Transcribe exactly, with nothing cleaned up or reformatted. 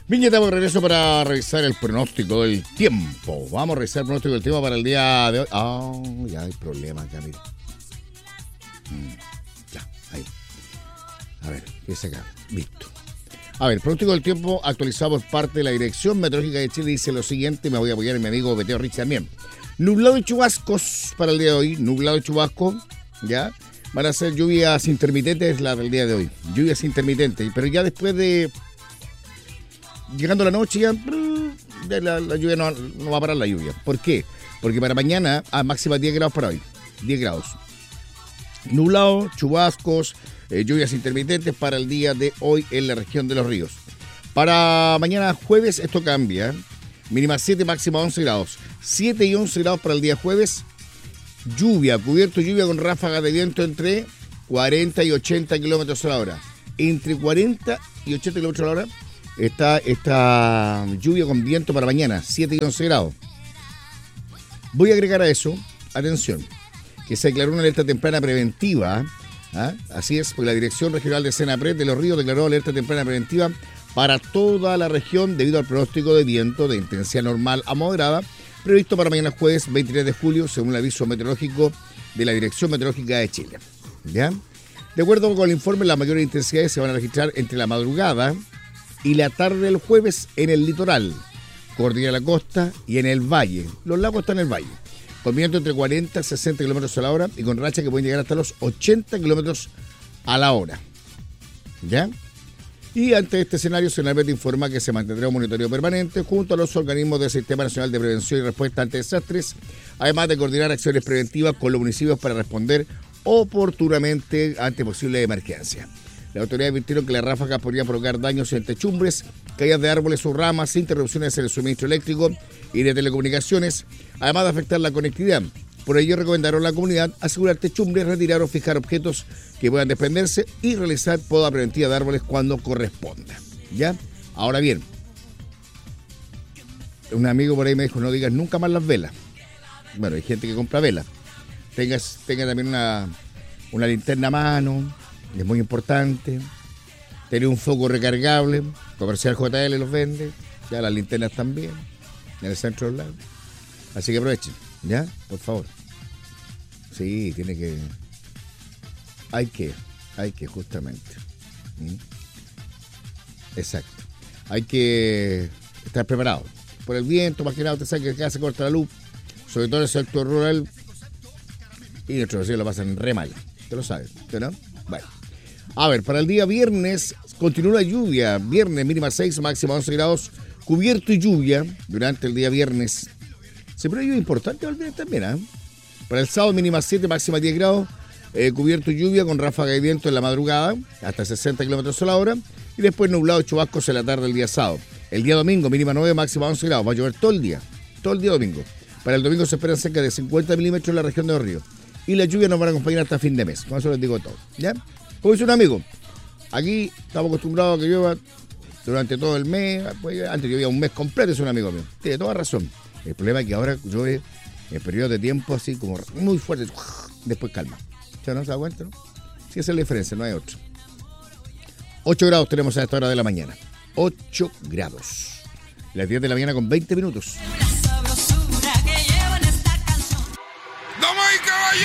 Bien, ya estamos de regreso para revisar el pronóstico del tiempo. Vamos a revisar el pronóstico del tiempo para el día de hoy. Ah, oh, ya hay problemas acá, mira. Mm, ya, ahí. A ver, ¿qué es acá? Listo. A ver, el pronóstico del tiempo actualizado por parte de la Dirección Meteorológica de Chile dice lo siguiente, me voy a apoyar en mi amigo Beteo Rich también. Nublado y chubascos para el día de hoy, nublado y chubasco, ¿ya? Van a ser lluvias intermitentes la del día de hoy, lluvias intermitentes, pero ya después de... Llegando la noche ya, la, la lluvia no, no va a parar la lluvia. ¿Por qué? Porque para mañana, a máxima diez grados para hoy, diez grados. Nublado, chubascos, eh, lluvias intermitentes para el día de hoy en la región de Los Ríos. Para mañana jueves esto cambia, mínima siete, máxima once grados. siete y once grados para el día jueves, lluvia, cubierto lluvia con ráfagas de viento entre cuarenta y ochenta kilómetros a la hora. Entre cuarenta y ochenta kilómetros a la hora está esta lluvia con viento para mañana, siete y once grados. Voy a agregar a eso, atención, que se declaró una alerta temprana preventiva, ¿ah? Así es, porque la Dirección Regional de Senapred de Los Ríos declaró alerta temprana preventiva para toda la región debido al pronóstico de viento de intensidad normal a moderada previsto para mañana jueves veintitrés de julio, según el aviso meteorológico de la Dirección Meteorológica de Chile. ¿Ya? De acuerdo con el informe, las mayores intensidades se van a registrar entre la madrugada y la tarde del jueves en el litoral, Cordillera de la Costa y en el valle. Los lagos están en el valle. Con viento entre cuarenta y sesenta kilómetros a la hora y con rachas que pueden llegar hasta los ochenta kilómetros a la hora. ¿Ya? Y ante este escenario, Senapred informa que se mantendrá un monitoreo permanente junto a los organismos del Sistema Nacional de Prevención y Respuesta ante Desastres, además de coordinar acciones preventivas con los municipios para responder oportunamente ante posibles emergencias. Las autoridades advirtieron que las ráfagas podrían provocar daños en techumbres, caídas de árboles o ramas, interrupciones en el suministro eléctrico y de telecomunicaciones, además de afectar la conectividad. Por ello recomendaron a la comunidad asegurar techumbres, retirar o fijar objetos que puedan desprenderse y realizar poda preventiva de árboles cuando corresponda. ¿Ya? Ahora bien, un amigo por ahí me dijo, no digas nunca más las velas. Bueno, hay gente que compra velas. Tengas, tenga también una, una linterna a mano. Es muy importante. Tener un foco recargable. Comercial J L los vende. Ya las linternas también. En el centro del lago. Así que aprovechen. ¿Ya? Por favor. Sí, tiene que... Hay que. Hay que, justamente. ¿Mm? Exacto. Hay que estar preparado. Por el viento, más que nada, usted sabe que acá se corta la luz. Sobre todo en el sector rural. Y nuestros vecinos lo pasan re mal. Usted lo sabe. ¿Usted no? Bueno. A ver, para el día viernes continúa la lluvia. Viernes mínima seis, máxima once grados. Cubierto y lluvia durante el día viernes. Siempre hay lluvia importante el viernes también, ¿eh? Para el sábado mínima siete, máxima diez grados. Eh, cubierto y lluvia con ráfaga de viento en la madrugada hasta sesenta kilómetros a la hora. Y después nublado y chubascos en la tarde del día sábado. El día domingo mínima nueve, máxima once grados. Va a llover todo el día. Todo el día domingo. Para el domingo se esperan cerca de cincuenta milímetros en la región de Los Ríos. Y las lluvias nos van a acompañar hasta fin de mes. Con eso les digo todo. ¿Ya? Como dice un amigo, aquí estamos acostumbrados a que llueva durante todo el mes. Pues antes llovía un mes completo, es un amigo mío. Tiene toda razón. El problema es que ahora llueve en periodos de tiempo así como muy fuerte. Después calma. ¿Ya no se da cuenta? ¿No? Sí, esa es la diferencia, no hay otro. ocho grados tenemos a esta hora de la mañana. ocho grados. Las diez de la mañana con veinte minutos.